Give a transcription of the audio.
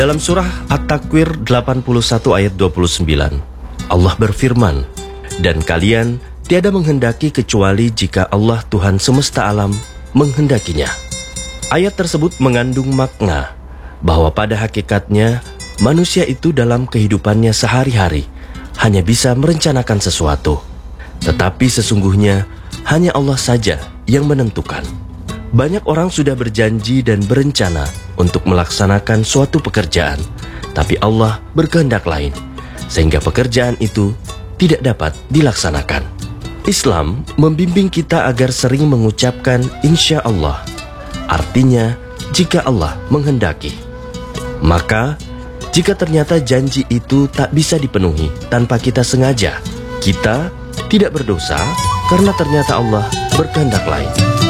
Dalam surah At-Takwir 81 ayat 29, Allah berfirman, "Dan kalian tiada menghendaki kecuali jika Allah Tuhan semesta alam menghendakinya." Ayat tersebut mengandung makna bahwa pada hakikatnya manusia itu dalam kehidupannya sehari-hari hanya bisa merencanakan sesuatu, tetapi sesungguhnya hanya Allah saja yang menentukan. Banyak orang sudah berjanji dan berencana untuk melaksanakan suatu pekerjaan, tapi Allah berkehendak lain, sehingga pekerjaan itu tidak dapat dilaksanakan. Islam membimbing kita agar sering mengucapkan insya Allah, artinya jika Allah menghendaki. Maka, jika ternyata janji itu tak bisa dipenuhi tanpa kita sengaja, kita tidak berdosa karena ternyata Allah berkehendak lain.